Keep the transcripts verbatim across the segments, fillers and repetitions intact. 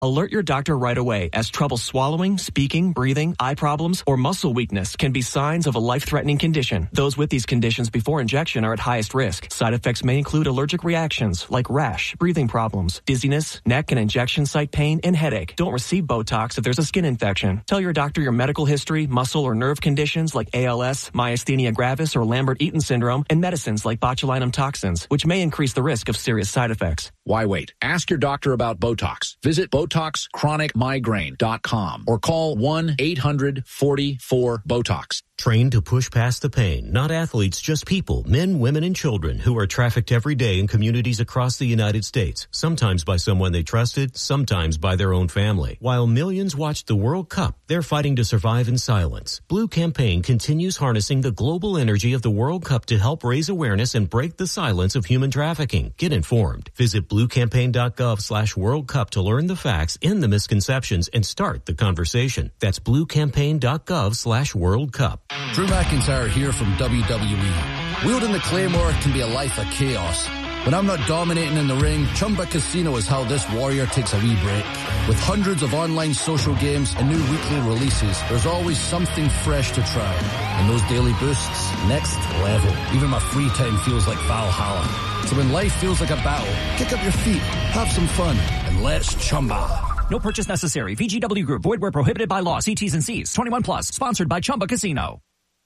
Alert your doctor right away, as trouble swallowing, speaking, breathing, eye problems, or muscle weakness can be signs of a life-threatening condition. Those with these conditions before injection are at highest risk. Side effects may include allergic reactions like rash, breathing problems, dizziness, neck and injection site pain, and headache. Don't receive Botox if there's a skin infection. Tell your doctor your medical history, muscle or nerve conditions like A L S, myasthenia gravis, or Lambert-Eaton syndrome, and medicines like botulinum toxins, which may increase the risk of serious side effects. Why wait? Ask your doctor about Botox. Visit Botox Chronic Migraine dot com or call one eight hundred forty-four BOTOX. Trained to push past the pain, not athletes, just people, men, women, and children who are trafficked every day in communities across the United States, sometimes by someone they trusted, sometimes by their own family. While millions watch the World Cup, they're fighting to survive in silence. Blue Campaign continues harnessing the global energy of the World Cup to help raise awareness and break the silence of human trafficking. Get informed. Visit blue campaign dot gov slash World Cup to learn the facts and the misconceptions and start the conversation. That's blue campaign dot gov slash World Cup. Drew McIntyre here from W W E. Wielding the Claymore can be a life of chaos. When I'm not dominating in the ring, Chumba Casino is how this warrior takes a wee break. With hundreds of online social games and new weekly releases, there's always something fresh to try. And those daily boosts, next level. Even my free time feels like Valhalla. So when life feels like a battle, kick up your feet, have some fun, and let's Chumba. No purchase necessary. V G W Group. Void where prohibited by law. See T's and C's. twenty-one plus. Sponsored by Chumba Casino.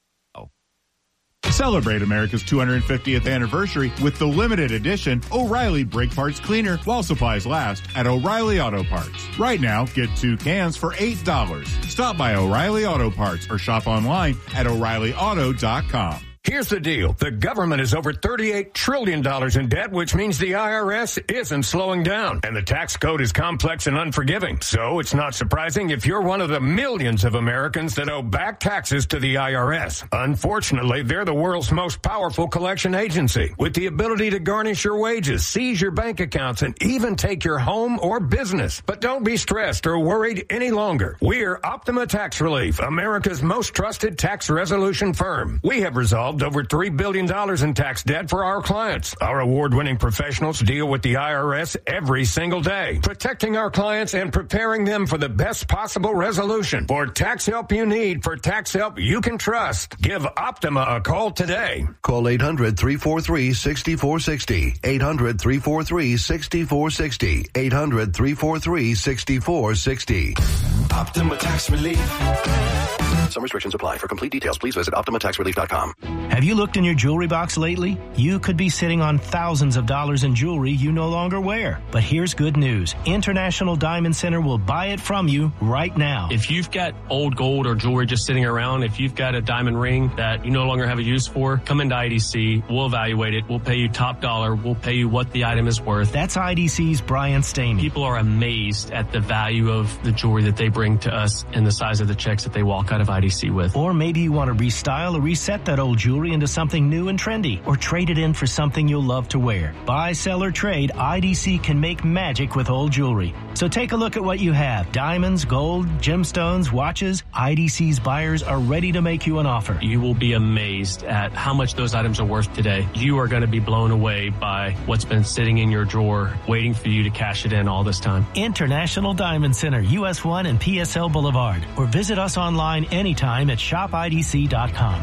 Celebrate America's two hundred fiftieth anniversary with the limited edition O'Reilly Brake Parts Cleaner while supplies last at O'Reilly Auto Parts. Right now, get two cans for eight dollars. Stop by O'Reilly Auto Parts or shop online at O'Reilly Auto dot com. Here's the deal. The government is over thirty-eight trillion dollars in debt, which means the I R S isn't slowing down. And the tax code is complex and unforgiving. So it's not surprising if you're one of the millions of Americans that owe back taxes to the I R S. Unfortunately, they're the world's most powerful collection agency with the ability to garnish your wages, seize your bank accounts, and even take your home or business. But don't be stressed or worried any longer. We're Optima Tax Relief, America's most trusted tax resolution firm. We have resolved over three billion dollars in tax debt for our clients. Our award-winning professionals deal with the I R S every single day, protecting our clients and preparing them for the best possible resolution. For tax help you need, for tax help you can trust, give Optima a call today. Call eight hundred, three four three, six four six zero. eight hundred, three four three, six four six zero. eight hundred, three four three, six four six zero. Optima Tax Relief. Some restrictions apply. For complete details, please visit optima tax relief dot com. Have you looked in your jewelry box lately? You could be sitting on thousands of dollars in jewelry you no longer wear. But here's good news. International Diamond Center will buy it from you right now. If you've got old gold or jewelry just sitting around, if you've got a diamond ring that you no longer have a use for, come into I D C. We'll evaluate it. We'll pay you top dollar. We'll pay you what the item is worth. That's I D C's Brian Stamey. People are amazed at the value of the jewelry that they bring to us and the size of the checks that they walk out of I D C with. Or maybe you want to restyle or reset that old jewelry into something new and trendy, or trade it in for something you'll love to wear. Buy, sell, or trade, I D C can make magic with old jewelry. So take a look at what you have. Diamonds, gold, gemstones, watches. I D C's buyers are ready to make you an offer. You will be amazed at how much those items are worth today. You are going to be blown away by what's been sitting in your drawer, waiting for you to cash it in all this time. International Diamond Center, U S one and P S L Boulevard. Or visit us online anytime at shop I D C dot com.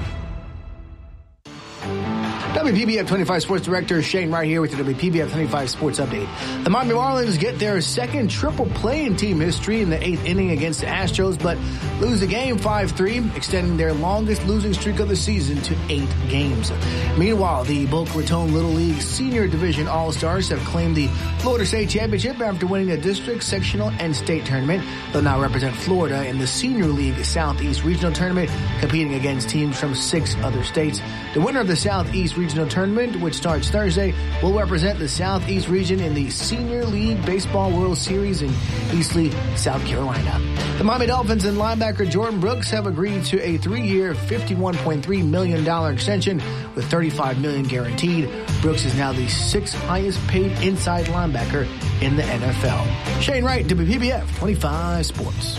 W P B F twenty-five Sports Director Shane Wright here with the W P B F twenty-five Sports Update. The Miami Marlins get their second triple play in team history in the eighth inning against the Astros, but lose the game five three, extending their longest losing streak of the season to eight games. Meanwhile, the Boca Raton Little League Senior Division All-Stars have claimed the Florida State Championship after winning the district, sectional, and state tournament. They'll now represent Florida in the Senior League Southeast Regional Tournament, competing against teams from six other states. The winner of the Southeast Regional Tournament, which starts Thursday, will represent the Southeast region in the Senior League Baseball World Series in Easley, South Carolina. The Miami Dolphins and linebacker Jordan Brooks have agreed to a three-year, fifty-one point three million dollars extension with thirty-five million dollars guaranteed. Brooks is now the sixth highest paid inside linebacker in the N F L. Shane Wright, W P B F twenty-five Sports.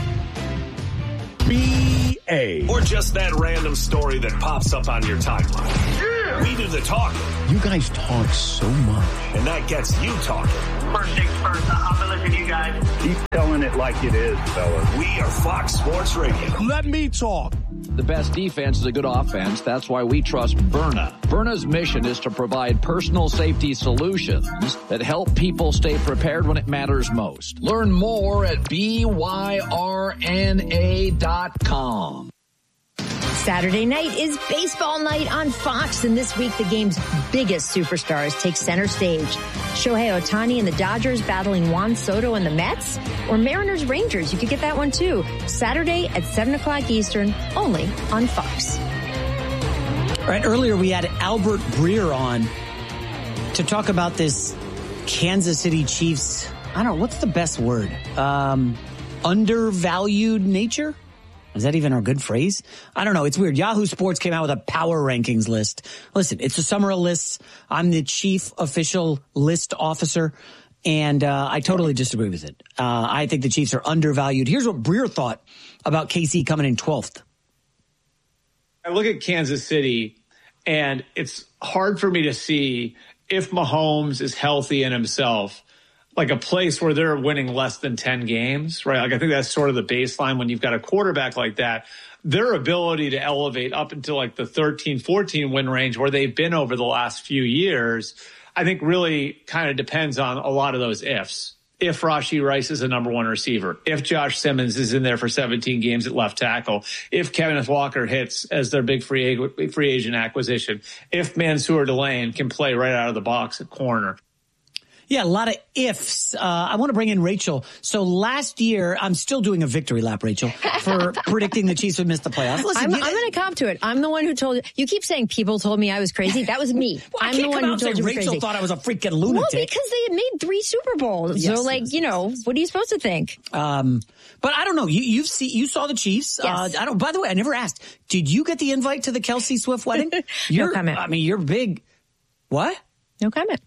B A. Or just that random story that pops up on your timeline. Yeah. We do the talking. You guys talk so much. And that gets you talking. First things first, I'm going to listen to you guys. Keep telling it like it is, fellas. We are Fox Sports Radio. Let me talk. The best defense is a good offense. That's why we trust Byrna. Byrna's mission is to provide personal safety solutions that help people stay prepared when it matters most. Learn more at B Y R N A dot com. Saturday night is baseball night on Fox, and this week the game's biggest superstars take center stage. Shohei Ohtani and the Dodgers battling Juan Soto and the Mets, or Mariners Rangers. You could get that one too. Saturday at seven o'clock Eastern, only on Fox. All right, earlier we had Albert Breer on to talk about this Kansas City Chiefs, I don't know, what's the best word? Um, undervalued nature? Is that even a good phrase? I don't know. It's weird. Yahoo Sports came out with a power rankings list. Listen, it's a summer of lists. I'm the chief official list officer, and uh, I totally disagree with it. Uh, I think the Chiefs are undervalued. Here's what Breer thought about K C coming in twelfth. I look at Kansas City, and it's hard for me to see if Mahomes is healthy in himself, like a place where they're winning less than ten games, right? Like I think that's sort of the baseline when you've got a quarterback like that. Their ability to elevate up into like the thirteen, fourteen win range where they've been over the last few years, I think really kind of depends on a lot of those ifs. If Rashee Rice is a number one receiver, if Josh Simmons is in there for seventeen games at left tackle, if Kenneth Walker hits as their big free, free agent acquisition, if Mansour Delane can play right out of the box at corner. Yeah, a lot of ifs. Uh, I want to bring in Rachel. So last year, I'm still doing a victory lap, Rachel, for predicting the Chiefs would miss the playoffs. Listen, I'm, you, I'm going to cop to it. I'm the one who told you. You keep saying people told me I was crazy. That was me. Well, I'm I can't the one come who out told and you say was Rachel crazy. thought I was a freaking lunatic. Well, because they had made three Super Bowls. Yes, so, like, yes, you know, what are you supposed to think? Um, but I don't know. You you've see you saw the Chiefs. Yes. Uh, I don't. By the way, I never asked. Did you get the invite to the Kelsey Swift wedding? No You're, comment. I mean, you're big. What? No comment.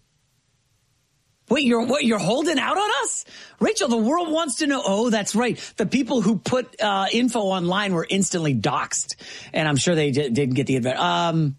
Wait, you're what? You're holding out on us, Rachel? The world wants to know. Oh, that's right. The people who put uh, info online were instantly doxxed, and I'm sure they d- didn't get the invite. Um,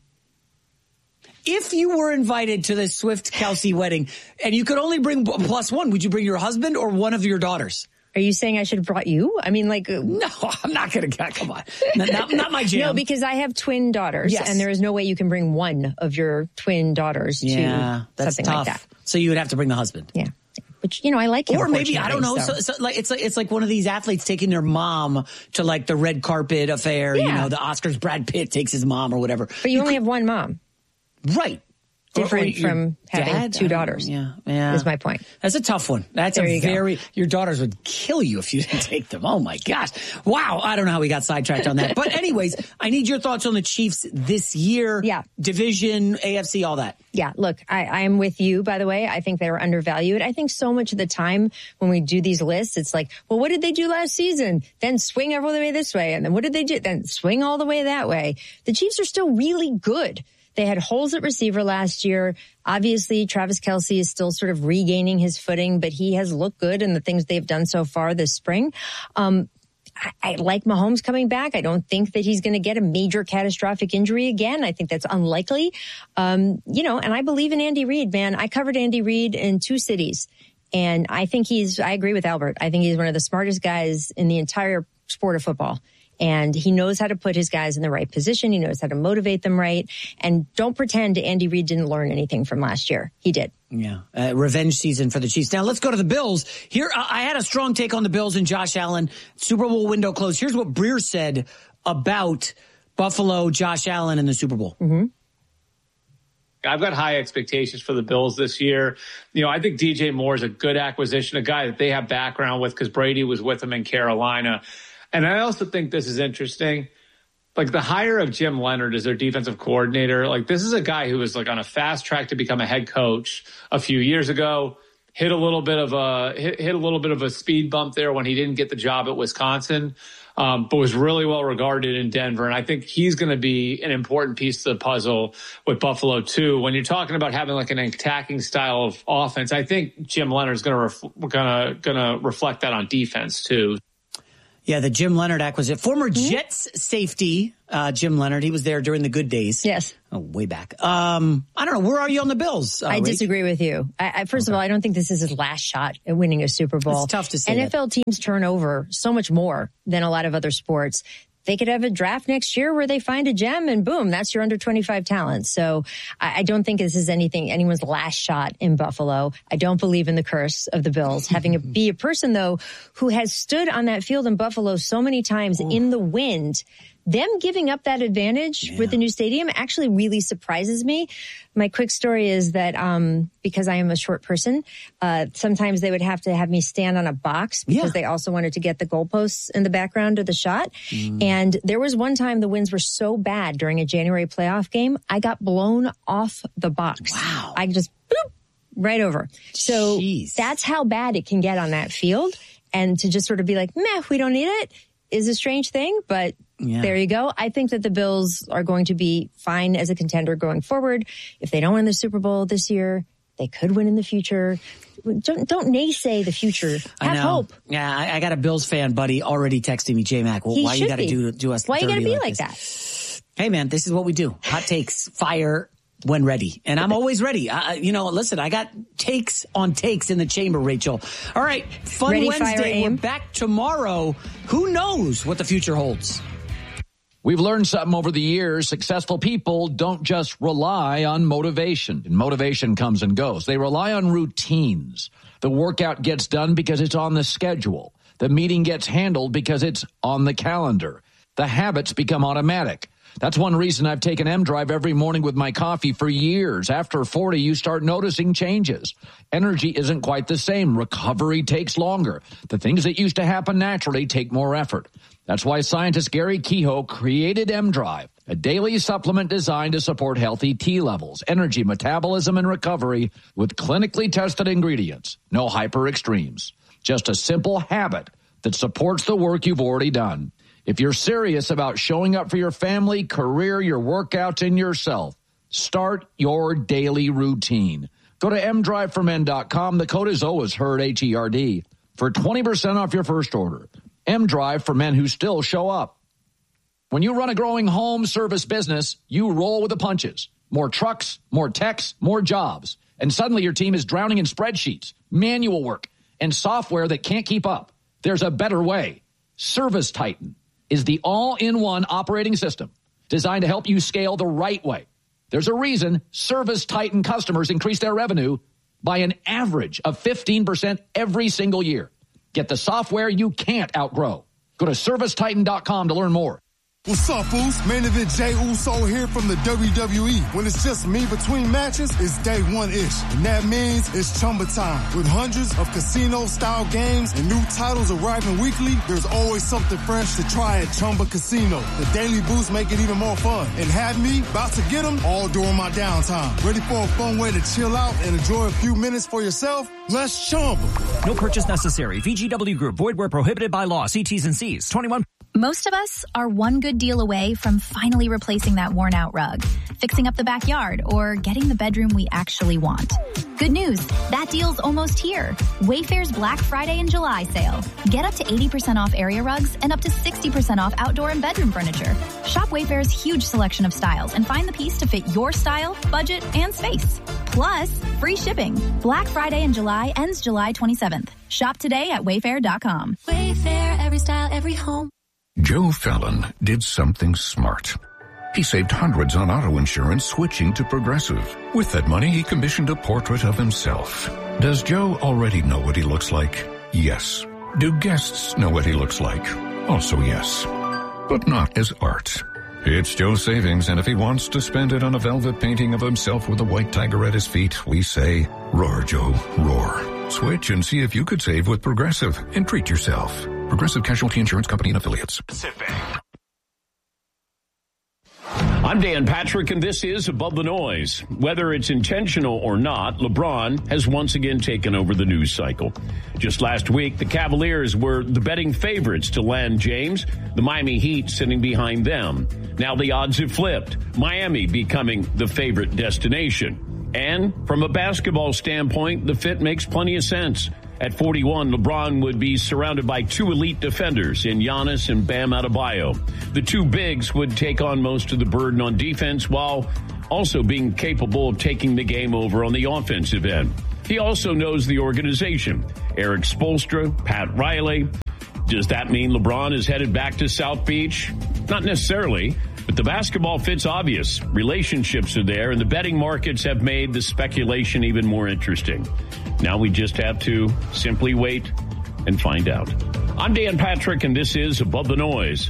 if you were invited to the Swift Kelsey wedding, and you could only bring plus one, would you bring your husband or one of your daughters? Are you saying I should have brought you? I mean, like... No, I'm not going to... Come on. Not, not, not my jam. No, because I have twin daughters, Yes. and there is no way you can bring one of your twin daughters Yeah, to that's something tough. like that. So you would have to bring the husband. Yeah. Which, you know, I like him. Or maybe, I don't know, fortunately, so, so, like, it's like it's like one of these athletes taking their mom to, like, the red carpet affair, you Yeah. know, the Oscars, Brad Pitt takes his mom or whatever. But you, only have one mom. Right. Different Or- or your from having dad? two I don't daughters. know. Yeah, yeah. Is my point. That's a tough one. That's There a you go. very, your daughters would kill you if you didn't take them. Oh my gosh. Wow. I don't know how we got sidetracked on that. But anyways, I need your thoughts on the Chiefs this year. Yeah. Division, A F C, all that. Yeah, look, I, I am with you, by the way. I think they're undervalued. I think so much of the time when we do these lists, it's like, well, what did they do last season? Then swing all the way this way. And then what did they do? Then swing all the way that way. The Chiefs are still really good. They had holes at receiver last year. Obviously, Travis Kelce is still sort of regaining his footing, but he has looked good in the things they've done so far this spring. Um, I, I like Mahomes coming back. I don't think that he's going to get a major catastrophic injury again. I think that's unlikely. Um, you know, and I believe in Andy Reid, man. I covered Andy Reid in two cities, and I think he's, I agree with Albert. I think he's one of the smartest guys in the entire sport of football. And he knows how to put his guys in the right position. He knows how to motivate them right. And don't pretend Andy Reid didn't learn anything from last year. He did. Yeah. Uh, revenge season for the Chiefs. Now let's go to the Bills. Here, uh, I had a strong take on the Bills and Josh Allen. Super Bowl window closed. Here's what Breer said about Buffalo, Josh Allen, and the Super Bowl. Mm-hmm. I've got high expectations for the Bills this year. You know, I think D J Moore is a good acquisition, a guy that they have background with because Brady was with him in Carolina. And I also think this is interesting. Like the hire of Jim Leonard as their defensive coordinator, like this is a guy who was like on a fast track to become a head coach a few years ago, hit a little bit of a, hit, hit a little bit of a speed bump there when he didn't get the job at Wisconsin, um, but was really well regarded in Denver. And I think he's going to be an important piece of the puzzle with Buffalo too. When you're talking about having like an attacking style of offense, I think Jim Leonard's going to, ref- going to, going to reflect that on defense too. Yeah, the Jim Leonard acquisition. Former mm-hmm. Jets safety, uh, Jim Leonard. He was there during the good days. Yes. Oh, way back. Um, I don't know. Where are you on the Bills? Uh, I Rach? disagree with you. I, I, first okay. of all, I don't think this is his last shot at winning a Super Bowl. It's tough to say. N F L that. teams turn over so much more than a lot of other sports. They could have a draft next year where they find a gem and boom, that's your under twenty-five talent. So I, I don't think this is anything, anyone's last shot in Buffalo. I don't believe in the curse of the Bills. Having a, be a person, though, who has stood on that field in Buffalo so many times Ooh. in the wind, them giving up that advantage yeah. with the new stadium actually really surprises me. My quick story is that um because I am a short person, uh sometimes they would have to have me stand on a box because yeah. they also wanted to get the goalposts in the background of the shot. Mm. And there was one time the winds were so bad during a January playoff game, I got blown off the box. Wow. I just boop, right over. So Jeez. That's how bad it can get on that field. And to just sort of be like, meh, we don't need it, is a strange thing, but yeah. there you go. I think that the Bills are going to be fine as a contender going forward. If they don't win the Super Bowl this year, they could win in the future. Don't, don't naysay the future. Have I know. hope. Yeah, I, I got a Bills fan buddy already texting me, J-Mac, well, he why you got to do, do us Why you got to be like, like that? Hey, man, this is what we do. Hot takes, fire when ready. And I'm always ready. I, you know, listen, I got takes on takes in the chamber, Rachel. All right, fun ready, Wednesday. fire, aim. We're back tomorrow. Who knows what the future holds? We've learned something over the years. Successful people don't just rely on motivation. And motivation comes and goes. They rely on routines. The workout gets done because it's on the schedule. The meeting gets handled because it's on the calendar. The habits become automatic. That's one reason I've taken M-Drive every morning with my coffee for years. After forty, you start noticing changes. Energy isn't quite the same. Recovery takes longer. The things that used to happen naturally take more effort. That's why scientist Gary Kehoe created M-Drive, a daily supplement designed to support healthy T levels, energy, metabolism, and recovery with clinically tested ingredients. No hyper extremes. Just a simple habit that supports the work you've already done. If you're serious about showing up for your family, career, your workouts, and yourself, start your daily routine. Go to m drive for men dot com. The code is always HERD, H E R D, for twenty percent off your first order. M-Drive for men who still show up. When you run a growing home service business, you roll with the punches. More trucks, more techs, more jobs. And suddenly your team is drowning in spreadsheets, manual work, and software that can't keep up. There's a better way. Service Titan is the all-in-one operating system designed to help you scale the right way. There's a reason Service Titan customers increase their revenue by an average of fifteen percent every single year. Get the software you can't outgrow. Go to service titan dot com to learn more. What's up, fools? Main event Jey Uso here from the W W E. When it's just me between matches, it's day one-ish. And that means it's Chumba time. With hundreds of casino-style games and new titles arriving weekly, there's always something fresh to try at Chumba Casino. The daily boosts make it even more fun. And have me about to get them all during my downtime. Ready for a fun way to chill out and enjoy a few minutes for yourself? Let's Chumba. No purchase necessary. V G W Group. Void where prohibited by law. See T's and C's. twenty-one. Most of us are one good deal away from finally replacing that worn-out rug, fixing up the backyard, or getting the bedroom we actually want. Good news, that deal's almost here. Wayfair's Black Friday and July sale. Get up to eighty percent off area rugs and up to sixty percent off outdoor and bedroom furniture. Shop Wayfair's huge selection of styles and find the piece to fit your style, budget, and space. Plus, free shipping. Black Friday and July ends July twenty-seventh. Shop today at wayfair dot com. Wayfair, every style, every home. Joe Fallon did something smart. He saved hundreds on auto insurance switching to Progressive. With that money, he commissioned a portrait of himself. Does Joe already know what he looks like? Yes. Do guests know what he looks like? Also yes. But not as art. It's Joe's savings, and if he wants to spend it on a velvet painting of himself with a white tiger at his feet, we say, roar, Joe, roar. Switch and see if you could save with Progressive and treat yourself. Progressive Casualty Insurance Company and Affiliates. Pacific. I'm Dan Patrick, and this is Above the Noise. Whether it's intentional or not, LeBron has once again taken over the news cycle. Just last week, the Cavaliers were the betting favorites to land James, the Miami Heat sitting behind them. Now the odds have flipped, Miami becoming the favorite destination. And from a basketball standpoint, the fit makes plenty of sense. At forty-one, LeBron would be surrounded by two elite defenders in Giannis and Bam Adebayo. The two bigs would take on most of the burden on defense while also being capable of taking the game over on the offensive end. He also knows the organization. Eric Spoelstra, Pat Riley. Does that mean LeBron is headed back to South Beach? Not necessarily, but the basketball fit's obvious. Relationships are there, and the betting markets have made the speculation even more interesting. Now we just have to simply wait and find out. I'm Dan Patrick, and this is Above the Noise.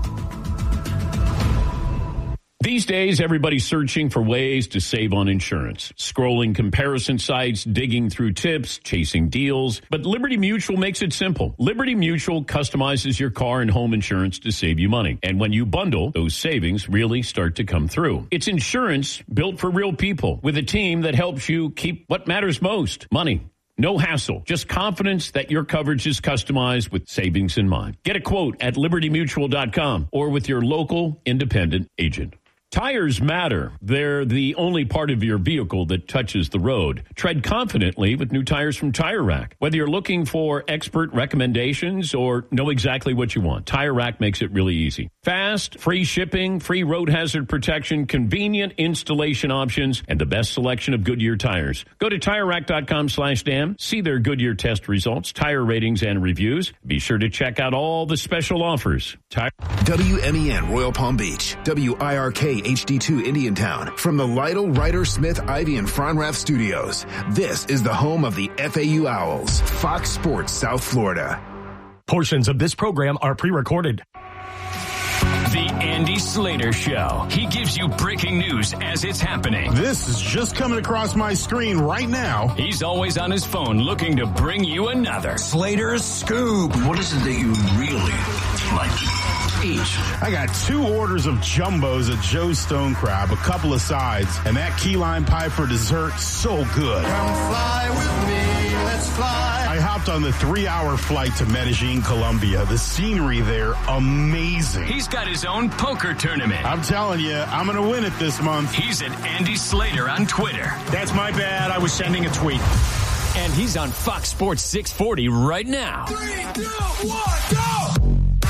These days, everybody's searching for ways to save on insurance. Scrolling comparison sites, digging through tips, chasing deals. But Liberty Mutual makes it simple. Liberty Mutual customizes your car and home insurance to save you money. And when you bundle, those savings really start to come through. It's insurance built for real people with a team that helps you keep what matters most, money. No hassle, just confidence that your coverage is customized with savings in mind. Get a quote at liberty mutual dot com or with your local independent agent. Tires matter. They're the only part of your vehicle that touches the road. Tread confidently with new tires from Tire Rack. Whether you're looking for expert recommendations or know exactly what you want, Tire Rack makes it really easy. Fast, free shipping, free road hazard protection, convenient installation options, and the best selection of Goodyear tires. Go to tire rack dot com slash Dan. See their Goodyear test results, tire ratings, and reviews. Be sure to check out all the special offers. Tire- W M E N Royal Palm Beach, W I R K H D two Indiantown. From the Lytle, Ryder, Smith, Ivy, and Fronrath studios, this is the home of the F A U Owls, Fox Sports South Florida. Portions of this program are pre-recorded. The Andy Slater Show. He gives you breaking news as it's happening. This is just coming across my screen right now. He's always on his phone looking to bring you another Slater's Scoop. What is it that you really like to eat? I got two orders of jumbos at Joe's Stone Crab, a couple of sides, and that key lime pie for dessert, so good. Come fly with me, let's fly. I hopped on the three-hour flight to Medellin, Colombia. The scenery there, amazing. He's got his own poker tournament. I'm telling you, I'm going to win it this month. He's at Andy Slater on Twitter. That's my bad. I was sending a tweet. And he's on Fox Sports six forty right now. Three, two, one, go!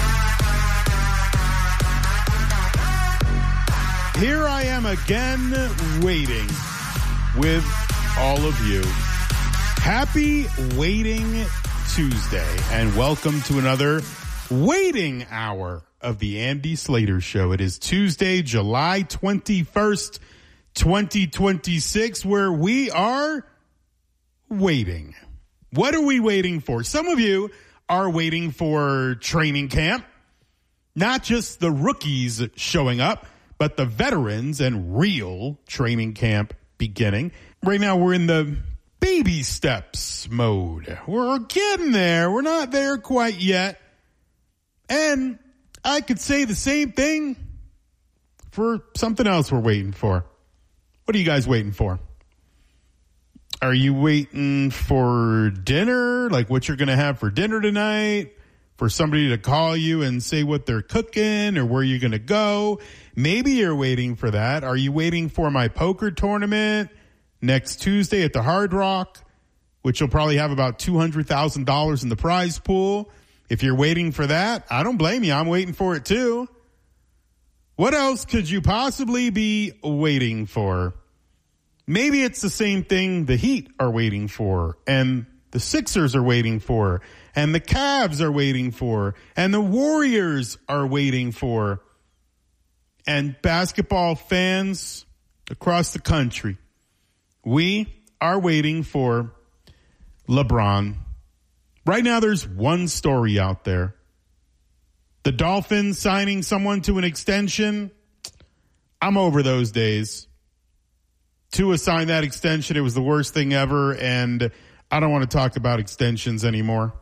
Here I am again waiting with all of you. Happy Waiting Tuesday, and welcome to another waiting hour of the Andy Slater Show. It is Tuesday, July twenty-first, twenty twenty-six, where we are waiting. What are we waiting for? Some of you are waiting for training camp, not just the rookies showing up, but the veterans and real training camp beginning. Right now, we're in the baby steps mode. We're getting there. We're not there quite yet. And I could say the same thing for something else we're waiting for. What are you guys waiting for? Are you waiting for dinner? Like what you're going to have for dinner tonight? For somebody to call you and say what they're cooking or where you're going to go? Maybe you're waiting for that. Are you waiting for my poker tournament next Tuesday at the Hard Rock, which will probably have about two hundred thousand dollars in the prize pool? If you're waiting for that, I don't blame you. I'm waiting for it too. What else could you possibly be waiting for? Maybe it's the same thing the Heat are waiting for, and the Sixers are waiting for, and the Cavs are waiting for, and the Warriors are waiting for, and basketball fans across the country. We are waiting for LeBron. Right now, there's one story out there. The Dolphins signing someone to an extension. I'm over those days. Tua signed that extension. It was the worst thing ever, and I don't want to talk about extensions anymore.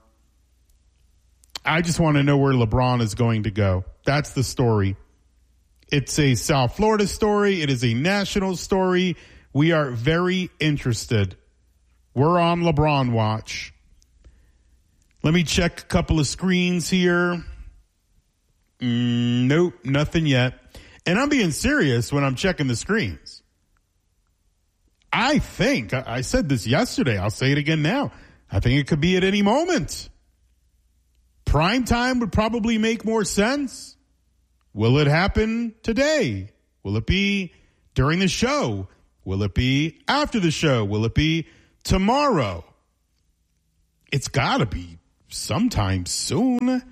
I just want to know where LeBron is going to go. That's the story. It's a South Florida story. It is a national story. We are very interested. We're on LeBron watch. Let me check a couple of screens here. Mm, nope, nothing yet. And I'm being serious when I'm checking the screens. I think, I said this yesterday, I'll say it again now. I think it could be at any moment. Prime time would probably make more sense. Will it happen today? Will it be during the show? Will it be after the show? Will it be tomorrow? It's got to be sometime soon.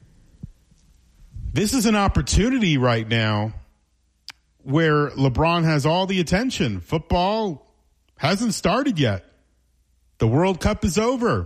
This is an opportunity right now where LeBron has all the attention. Football hasn't started yet. The World Cup is over.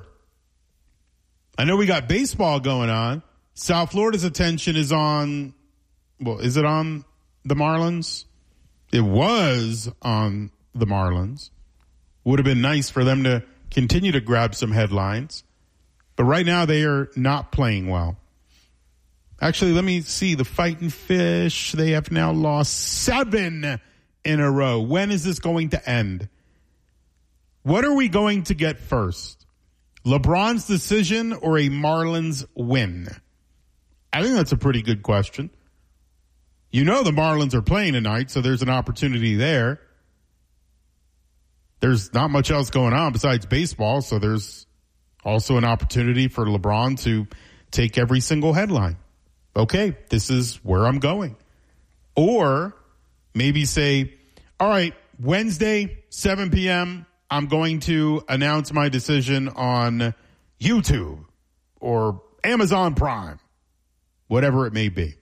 I know we got baseball going on. South Florida's attention is on, well, is it on the Marlins? It was on the Marlins. Would have been nice for them to continue to grab some headlines. But right now they are not playing well. Actually, let me see. The Fighting Fish, they have now lost seven in a row. When is this going to end? What are we going to get first? LeBron's decision or a Marlins win? I think that's a pretty good question. You know the Marlins are playing tonight, so there's an opportunity there. There's not much else going on besides baseball, so there's also an opportunity for LeBron to take every single headline. Okay, this is where I'm going. Or maybe say, all right, Wednesday, seven p.m., I'm going to announce my decision on YouTube or Amazon Prime, whatever it may be.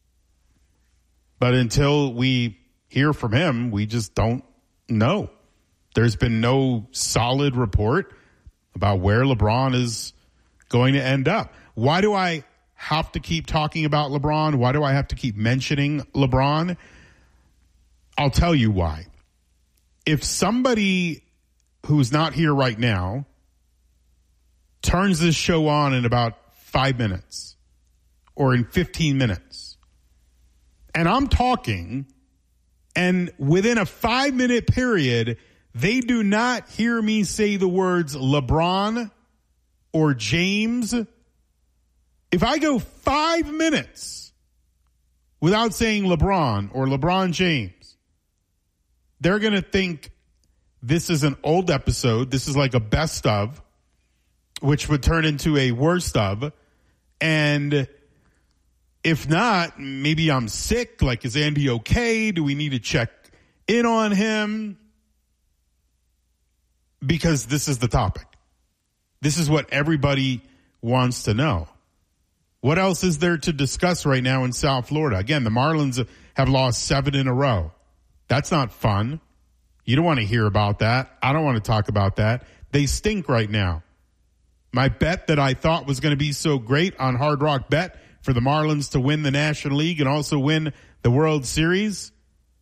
But until we hear from him, we just don't know. There's been no solid report about where LeBron is going to end up. Why do I have to keep talking about LeBron? Why do I have to keep mentioning LeBron? I'll tell you why. If somebody who's not here right now turns this show on in about five minutes or in fifteen minutes, and I'm talking, and within a five-minute period, they do not hear me say the words LeBron or James, if I go five minutes without saying LeBron or LeBron James, they're going to think this is an old episode. This is like a best of, which would turn into a worst of. And if not, maybe I'm sick. Like, is Andy okay? Do we need to check in on him? Because this is the topic. This is what everybody wants to know. What else is there to discuss right now in South Florida? Again, the Marlins have lost seven in a row. That's not fun. You don't want to hear about that. I don't want to talk about that. They stink right now. My bet that I thought was going to be so great on Hard Rock Bet for the Marlins to win the National League and also win the World Series,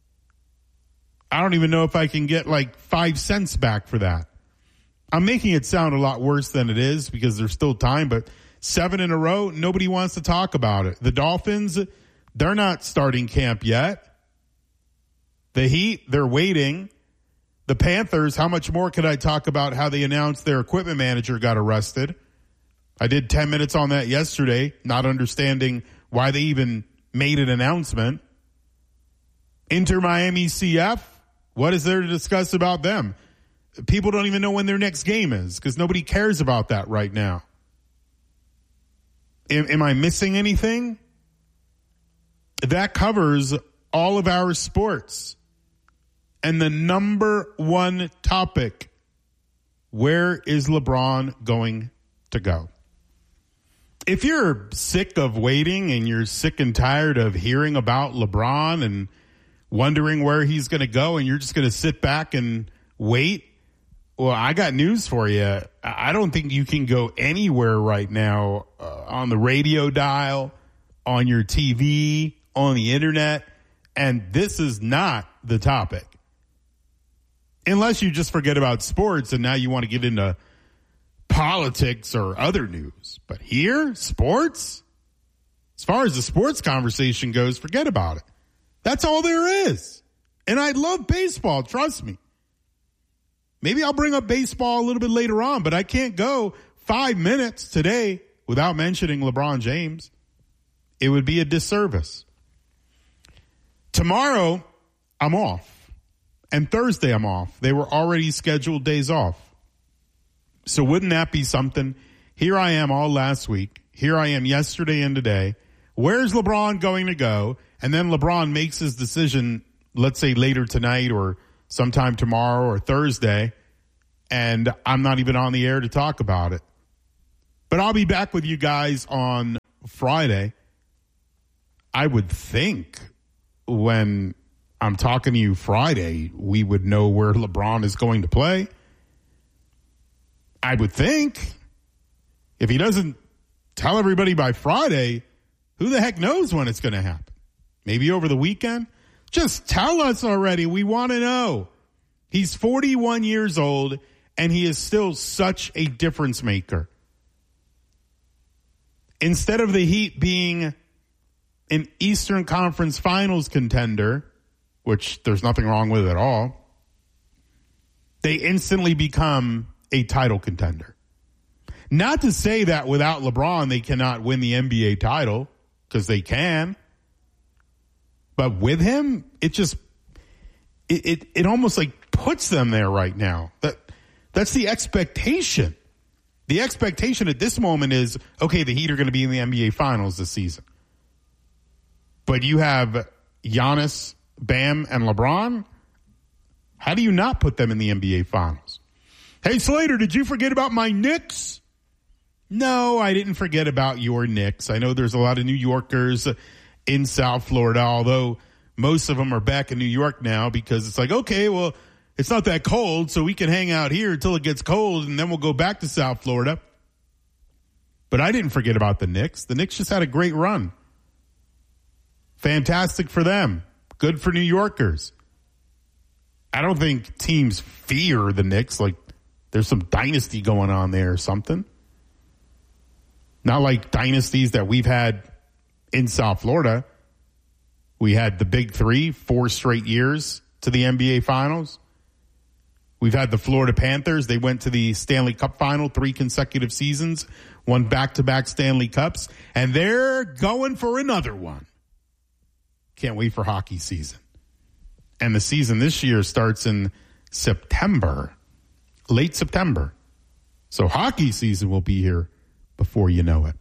I don't even know if I can get like five cents back for that. I'm making it sound a lot worse than it is because there's still time, but seven in a row, nobody wants to talk about it. The Dolphins, they're not starting camp yet. The Heat, they're waiting. The Panthers, how much more could I talk about how they announced their equipment manager got arrested? I did ten minutes on that yesterday, not understanding why they even made an announcement. Inter Miami C F, what is there to discuss about them? People don't even know when their next game is because nobody cares about that right now. Am, am I missing anything? That covers all of our sports. And the number one topic, where is LeBron going to go? If you're sick of waiting and you're sick and tired of hearing about LeBron and wondering where he's going to go and you're just going to sit back and wait, well, I got news for you. I don't think you can go anywhere right now uh, on the radio dial, on your T V, on the internet, and this is not the topic. Unless you just forget about sports and now you want to get into politics or other news. But here, sports, as far as the sports conversation goes, forget about it. That's all there is. And I love baseball, trust me. Maybe I'll bring up baseball a little bit later on, but I can't go five minutes today without mentioning LeBron James. It would be a disservice. Tomorrow, I'm off. And Thursday, I'm off. They were already scheduled days off. So wouldn't that be something? Here I am all last week. Here I am yesterday and today. Where's LeBron going to go? And then LeBron makes his decision, let's say later tonight or sometime tomorrow or Thursday, and I'm not even on the air to talk about it. But I'll be back with you guys on Friday. I would think when I'm talking to you Friday, we would know where LeBron is going to play. I would think. If he doesn't tell everybody by Friday, who the heck knows when it's going to happen? Maybe over the weekend? Just tell us already. We want to know. He's forty-one years old, and he is still such a difference maker. Instead of the Heat being an Eastern Conference Finals contender, which there's nothing wrong with at all, they instantly become a title contender. Not to say that without LeBron they cannot win the N B A title, because they can. But with him, it just it, it it almost like puts them there right now. That that's the expectation. The expectation at this moment is, okay, the Heat are going to be in the N B A Finals this season. But you have Giannis, Bam, and LeBron. How do you not put them in the N B A Finals? Hey, Slater, did you forget about my Knicks? No, I didn't forget about your Knicks. I know there's a lot of New Yorkers in South Florida, although most of them are back in New York now because it's like, okay, well, it's not that cold, so we can hang out here until it gets cold, and then we'll go back to South Florida. But I didn't forget about the Knicks. The Knicks just had a great run. Fantastic for them. Good for New Yorkers. I don't think teams fear the Knicks like there's some dynasty going on there or something. Not like dynasties that we've had in South Florida. We had the big three, four straight years to the N B A Finals. We've had the Florida Panthers. They went to the Stanley Cup Final three consecutive seasons, won back-to-back Stanley Cups, and they're going for another one. Can't wait for hockey season. And the season this year starts in September, late September. So hockey season will be here before you know it.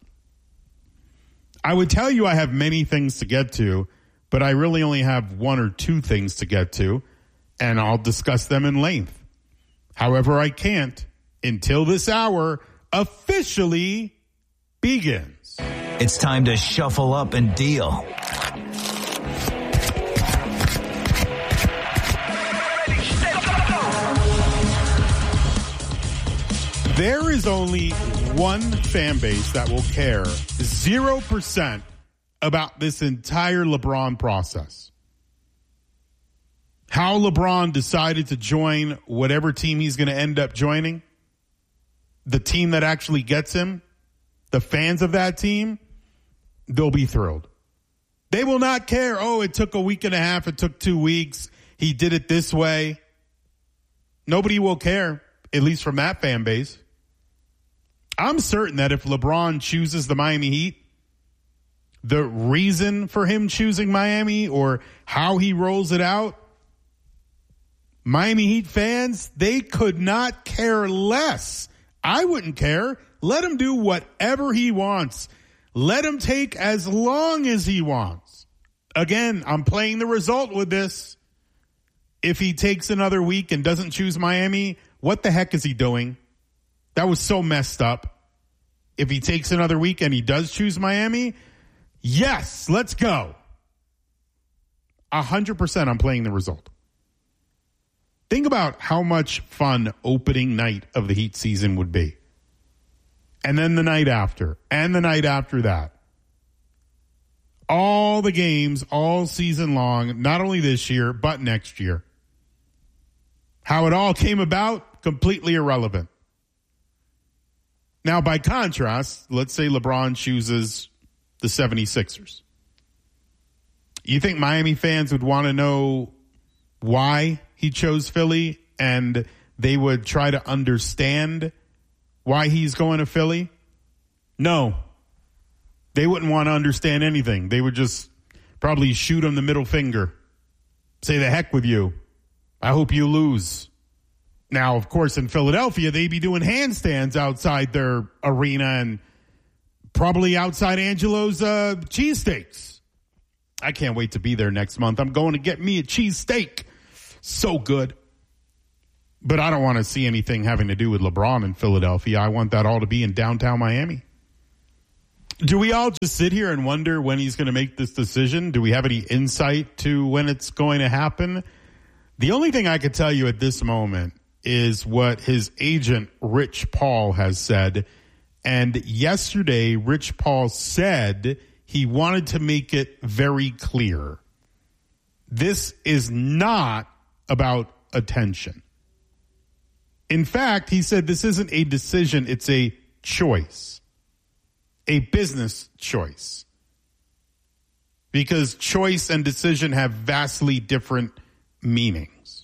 I would tell you I have many things to get to, but I really only have one or two things to get to, and I'll discuss them in length. However, I can't until this hour officially begins. It's time to shuffle up and deal. There is only one fan base that will care zero percent about this entire LeBron process. How LeBron decided to join whatever team he's going to end up joining, the team that actually gets him, the fans of that team, they'll be thrilled. They will not care, oh, it took a week and a half, it took two weeks, he did it this way. Nobody will care, at least from that fan base. I'm certain that if LeBron chooses the Miami Heat, the reason for him choosing Miami or how he rolls it out, Miami Heat fans, they could not care less. I wouldn't care. Let him do whatever he wants. Let him take as long as he wants. Again, I'm playing the result with this. If he takes another week and doesn't choose Miami, what the heck is he doing? That was so messed up. If he takes another week and he does choose Miami, yes, let's go. A hundred percent I'm playing the result. Think about how much fun opening night of the Heat season would be. And then the night after, and the night after that. All the games, all season long, not only this year, but next year. How it all came about, completely irrelevant. Now, by contrast, let's say LeBron chooses the seventy-sixers. You think Miami fans would want to know why he chose Philly, and they would try to understand why he's going to Philly? No. They wouldn't want to understand anything. They would just probably shoot him the middle finger. Say the heck with you. I hope you lose. Now, of course, in Philadelphia, they'd be doing handstands outside their arena and probably outside Angelo's uh, cheesesteaks. I can't wait to be there next month. I'm going to get me a cheesesteak. So good. But I don't want to see anything having to do with LeBron in Philadelphia. I want that all to be in downtown Miami. Do we all just sit here and wonder when he's going to make this decision? Do we have any insight to when it's going to happen? The only thing I could tell you at this moment is what his agent, Rich Paul, has said. And yesterday, Rich Paul said he wanted to make it very clear. This is not about attention. In fact, he said this isn't a decision, it's a choice, a business choice. Because choice and decision have vastly different meanings.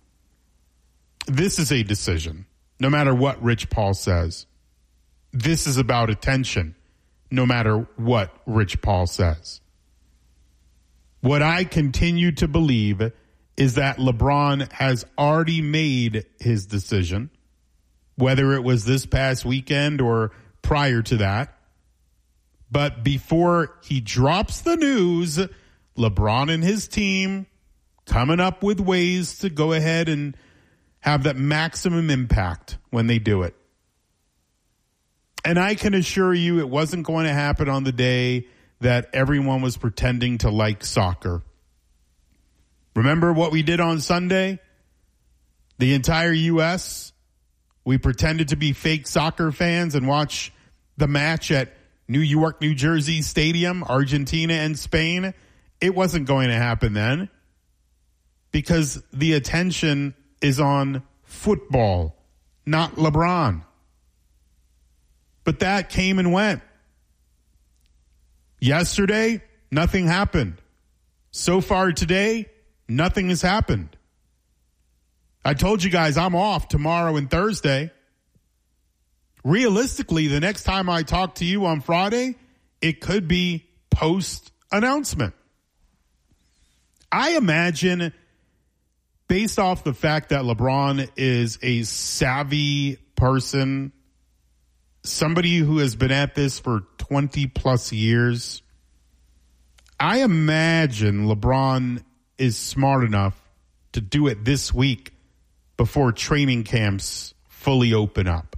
This is a decision, no matter what Rich Paul says. This is about attention, no matter what Rich Paul says. What I continue to believe is that LeBron has already made his decision, whether it was this past weekend or prior to that. But before he drops the news, LeBron and his team coming up with ways to go ahead and have that maximum impact when they do it. And I can assure you it wasn't going to happen on the day that everyone was pretending to like soccer. Remember what we did on Sunday? The entire U S, we pretended to be fake soccer fans and watch the match at New York, New Jersey Stadium, Argentina and Spain. It wasn't going to happen then because the attention is on football, not LeBron. But that came and went. Yesterday, nothing happened. So far today, nothing has happened. I told you guys I'm off tomorrow and Thursday. Realistically, the next time I talk to you on Friday, it could be post-announcement. I imagine, based off the fact that LeBron is a savvy person, somebody who has been at this for twenty plus years, I imagine LeBron is smart enough to do it this week before training camps fully open up.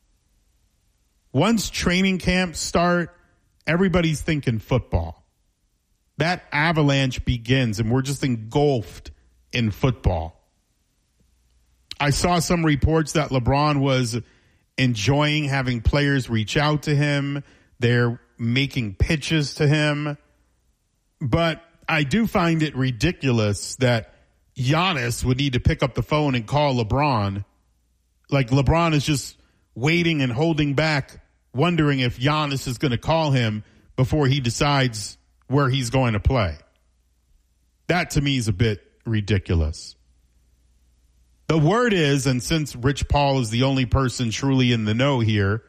Once training camps start, everybody's thinking football. That avalanche begins, and we're just engulfed in football. I saw some reports that LeBron was enjoying having players reach out to him. They're making pitches to him. But I do find it ridiculous that Giannis would need to pick up the phone and call LeBron. Like LeBron is just waiting and holding back, wondering if Giannis is going to call him before he decides where he's going to play. That to me is a bit ridiculous. The word is, and since Rich Paul is the only person truly in the know here,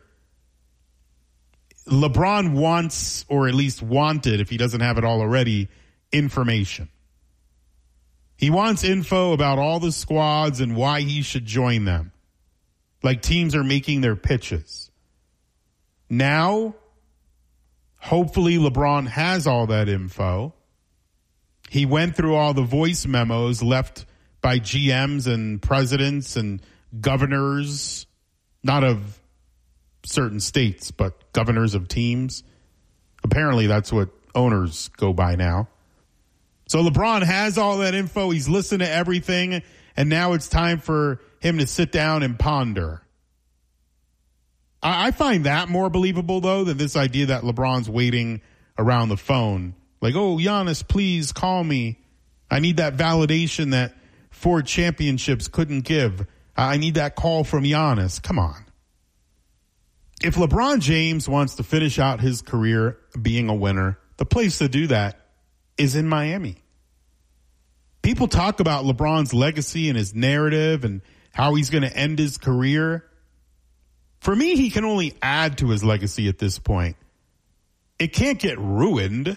LeBron wants, or at least wanted, if he doesn't have it all already, information. He wants info about all the squads and why he should join them. Like teams are making their pitches. Now, hopefully LeBron has all that info. He went through all the voice memos left by G Ms and presidents and governors, not of certain states, but governors of teams. Apparently that's what owners go by now. So LeBron has all that info. He's listened to everything, and now it's time for him to sit down and ponder. I, I find that more believable, though, than this idea that LeBron's waiting around the phone. Like, oh, Giannis, please call me. I need that validation that four championships couldn't give. I need that call from Giannis. Come on. If LeBron James wants to finish out his career being a winner, the place to do that is in Miami. People talk about LeBron's legacy and his narrative and how he's going to end his career. For me, he can only add to his legacy at this point. It can't get ruined.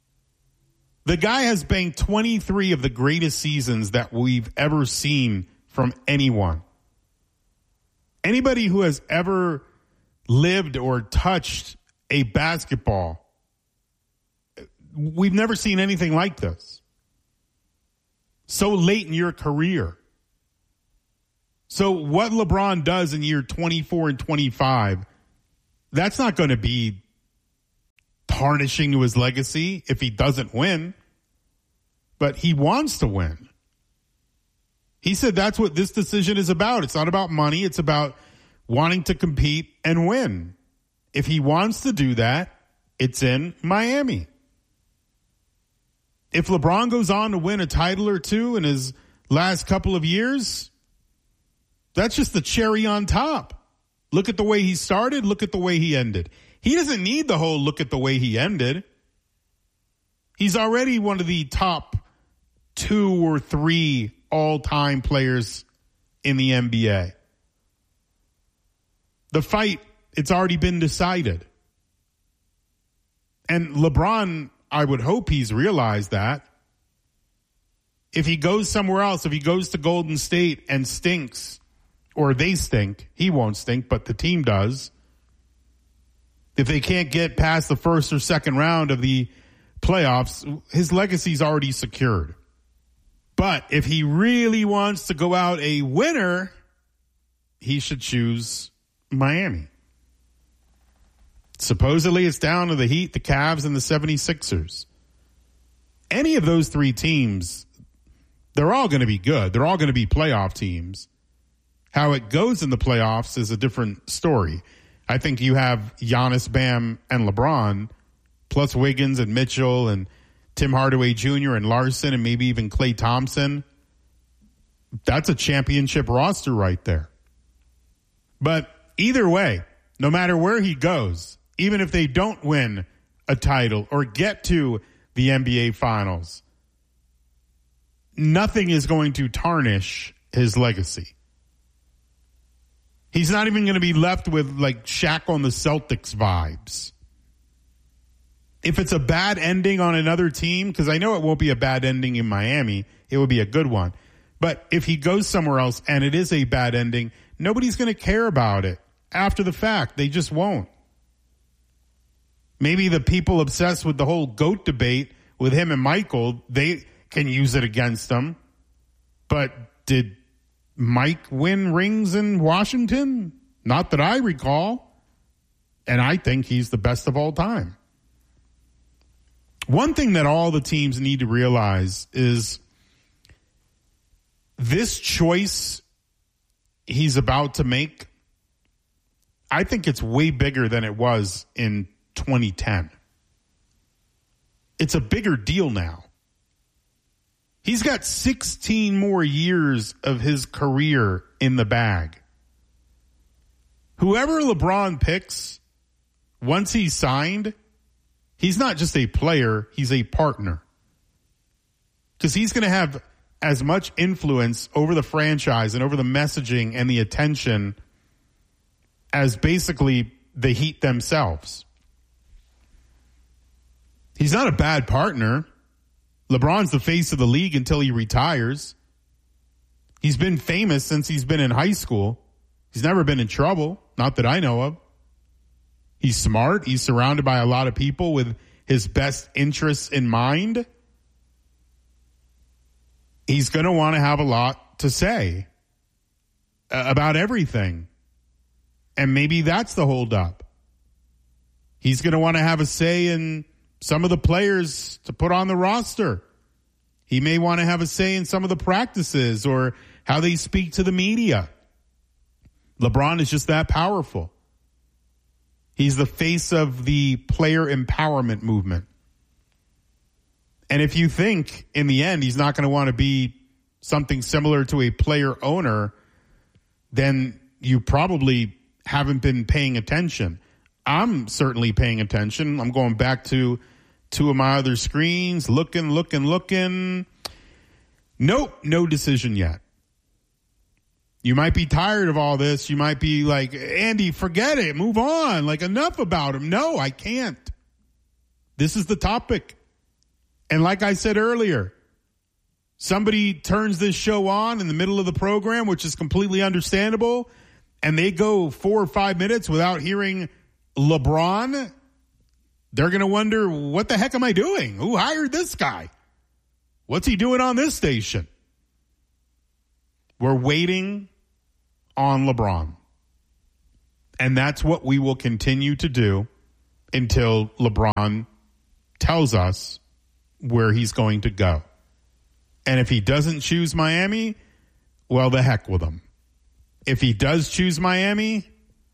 The guy has banked twenty-three of the greatest seasons that we've ever seen from anyone. Anybody who has ever lived or touched a basketball, we've never seen anything like this. So late in your career. So what LeBron does in year twenty-four and twenty-five, that's not going to be tarnishing to his legacy if he doesn't win. But he wants to win. He said that's what this decision is about. It's not about money. It's about wanting to compete and win. If he wants to do that, it's in Miami. If LeBron goes on to win a title or two in his last couple of years, that's just the cherry on top. Look at the way he started. Look at the way he ended. He doesn't need the whole look at the way he ended. He's already one of the top two or three all-time players in the N B A. The fight, it's already been decided. And LeBron, I would hope he's realized that. If he goes somewhere else, if he goes to Golden State and stinks, or they stink, he won't stink, but the team does. If they can't get past the first or second round of the playoffs, his legacy's already secured. But if he really wants to go out a winner, he should choose Miami. Supposedly it's down to the Heat, the Cavs, and the seventy-sixers. Any of those three teams, they're all going to be good. They're all going to be playoff teams. How it goes in the playoffs is a different story. I think you have Giannis, Bam, and LeBron, plus Wiggins and Mitchell and Tim Hardaway Junior and Larson and maybe even Klay Thompson. That's a championship roster right there. But either way, no matter where he goes, even if they don't win a title or get to the N B A Finals, nothing is going to tarnish his legacy. He's not even going to be left with like Shaq on the Celtics vibes. If it's a bad ending on another team, because I know it won't be a bad ending in Miami, it will be a good one. But if he goes somewhere else and it is a bad ending, nobody's going to care about it after the fact. They just won't. Maybe the people obsessed with the whole GOAT debate with him and Michael, they can use it against him. But did Mike win rings in Washington? Not that I recall. And I think he's the best of all time. One thing that all the teams need to realize is this choice he's about to make, I think it's way bigger than it was in twenty ten. It's a bigger deal now. He's got sixteen more years of his career in the bag. Whoever LeBron picks, once he's signed, he's not just a player, he's a partner. Because he's going to have as much influence over the franchise and over the messaging and the attention as basically the Heat themselves. He's not a bad partner. LeBron's the face of the league until he retires. He's been famous since he's been in high school. He's never been in trouble, not that I know of. He's smart. He's surrounded by a lot of people with his best interests in mind. He's going to want to have a lot to say about everything. And maybe that's the holdup. He's going to want to have a say in some of the players to put on the roster. He may want to have a say in some of the practices or how they speak to the media. LeBron is just that powerful. He's the face of the player empowerment movement. And if you think in the end he's not going to want to be something similar to a player owner, then you probably haven't been paying attention. I'm certainly paying attention. I'm going back to two of my other screens, looking, looking, looking. Nope, no decision yet. You might be tired of all this. You might be like, Andy, forget it. Move on. Like, enough about him. No, I can't. This is the topic. And like I said earlier, somebody turns this show on in the middle of the program, which is completely understandable, and they go four or five minutes without hearing LeBron, they're going to wonder, what the heck am I doing? Who hired this guy? What's he doing on this station? We're waiting on LeBron. And that's what we will continue to do until LeBron tells us where he's going to go. And if he doesn't choose Miami, well, the heck with him. If he does choose Miami,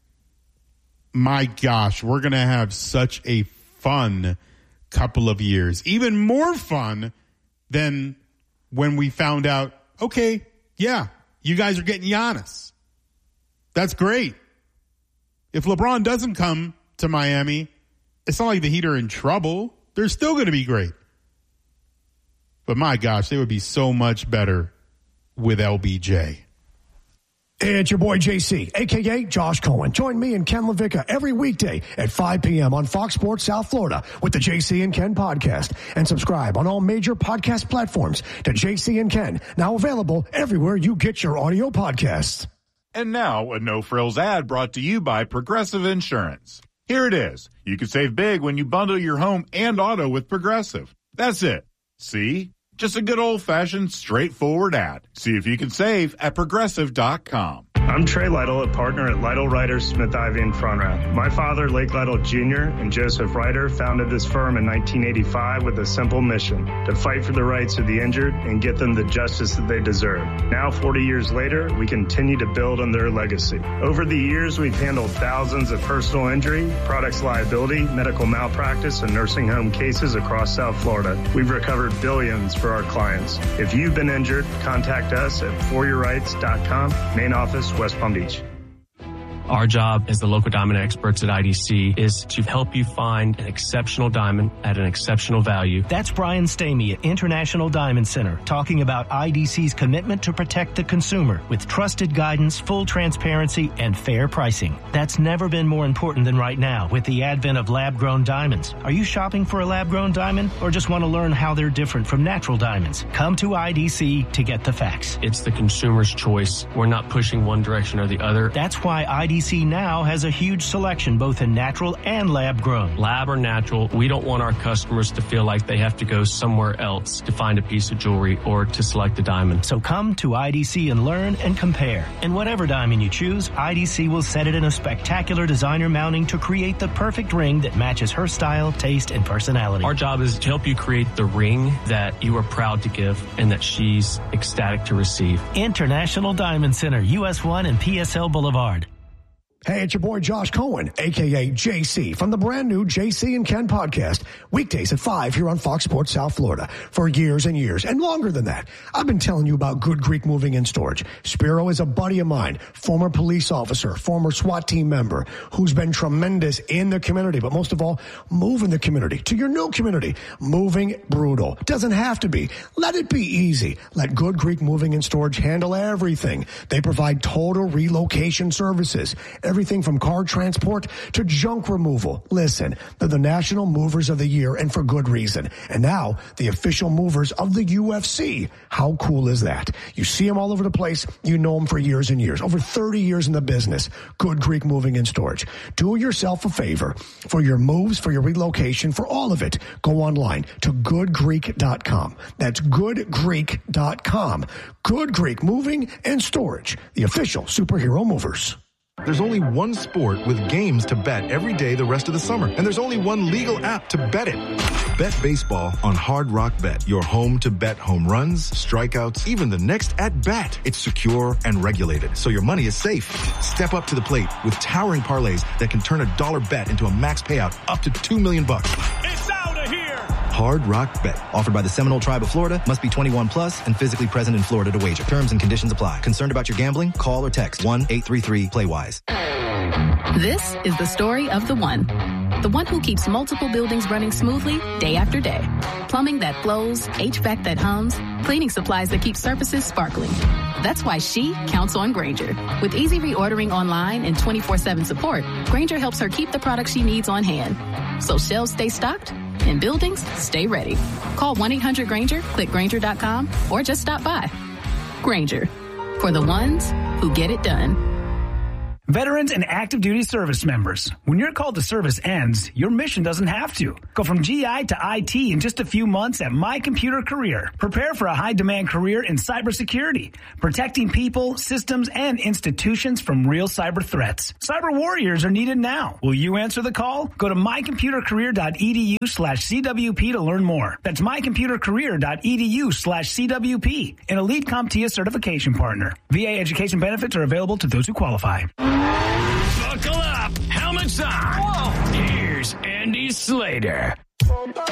my gosh, we're going to have such a fun couple of years. Even more fun than when we found out, okay, yeah, you guys are getting Giannis. That's great. If LeBron doesn't come to Miami, it's not like the Heat are in trouble. They're still going to be great. But my gosh, they would be so much better with L B J. It's your boy J C, a k a. Josh Cohen. Join me and Ken LaVicka every weekday at five p.m. on Fox Sports South Florida with the J C and Ken podcast. And subscribe on all major podcast platforms to J C and Ken, now available everywhere you get your audio podcasts. And now, a no-frills ad brought to you by Progressive Insurance. Here it is. You can save big when you bundle your home and auto with Progressive. That's it. See? Just a good old-fashioned, straightforward ad. See if you can save at Progressive dot com. I'm Trey Lytle, a partner at Lytle Ryder Smith Ivy and Fronrath. My father, Lake Lytle Junior, and Joseph Ryder founded this firm in nineteen eighty-five with a simple mission: to fight for the rights of the injured and get them the justice that they deserve. Now, forty years later, we continue to build on their legacy. Over the years, we've handled thousands of personal injury, products liability, medical malpractice, and nursing home cases across South Florida. We've recovered billions for our clients. If you've been injured, contact us at for your rights dot com, main office, West Palm Beach. Our job as the local diamond experts at I D C is to help you find an exceptional diamond at an exceptional value. That's Brian Stamey at International Diamond Center talking about I D C's commitment to protect the consumer with trusted guidance, full transparency, and fair pricing. That's never been more important than right now with the advent of lab-grown diamonds. Are you shopping for a lab-grown diamond or just want to learn how they're different from natural diamonds? Come to I D C to get the facts. It's the consumer's choice. We're not pushing one direction or the other. That's why I D C now has a huge selection both in natural and lab grown. Lab or natural, we don't want our customers to feel like they have to go somewhere else to find a piece of jewelry or to select a diamond. So come to I D C and learn and compare. And whatever diamond you choose, I D C will set it in a spectacular designer mounting to create the perfect ring that matches her style, taste, and personality. Our job is to help you create the ring that you are proud to give and that she's ecstatic to receive. International Diamond Center, U S one and P S L Boulevard. Hey, it's your boy Josh Cohen, a k a. J C, from the brand new J C and Ken podcast, weekdays at five here on Fox Sports South Florida. For years and years, and longer than that, I've been telling you about Good Greek Moving and Storage. Spiro is a buddy of mine, former police officer, former SWAT team member, who's been tremendous in the community, but most of all, moving the community to your new community. Moving brutal. Doesn't have to be. Let it be easy. Let Good Greek Moving and Storage handle everything. They provide total relocation services. Everything from car transport to junk removal. Listen, they're the National Movers of the Year, and for good reason. And now, the official movers of the U F C. How cool is that? You see them all over the place. You know them for years and years. Over thirty years in the business. Good Greek Moving and Storage. Do yourself a favor. For your moves, for your relocation, for all of it, go online to good greek dot com. That's good greek dot com. Good Greek Moving and Storage. The official superhero movers. There's only one sport with games to bet every day the rest of the summer, and there's only one legal app to bet it. Bet baseball on Hard Rock Bet, your home to bet home runs, strikeouts, even the next at-bat. It's secure and regulated, so your money is safe. Step up to the plate with towering parlays that can turn a dollar bet into a max payout up to two million bucks. It's out of here! Hard Rock Bet. Offered by the Seminole Tribe of Florida. Must be twenty-one plus and physically present in Florida to wager. Terms and conditions apply. Concerned about your gambling? Call or text one eight three three play wise. This is the story of the one. The one who keeps multiple buildings running smoothly day after day. Plumbing that flows, H V A C that hums, cleaning supplies that keep surfaces sparkling. That's why she counts on Grainger. With easy reordering online and twenty-four seven support, Grainger helps her keep the products she needs on hand. So shelves stay stocked In buildings, stay ready. Call one eight hundred Granger, click Granger dot com, or just stop by. Granger, for the ones who get it done. Veterans and active duty service members, when your call to service ends, your mission doesn't have to. Go from G I to I T in just a few months at My Computer Career. Prepare for a high-demand career in cybersecurity, protecting people, systems, and institutions from real cyber threats. Cyber warriors are needed now. Will you answer the call? Go to my computer career dot e d u slash c w p to learn more. That's my computer career dot e d u slash c w p, an Elite CompTIA certification partner. V A education benefits are available to those who qualify. Buckle up. Helmets on. Whoa. Here's Andy Slater.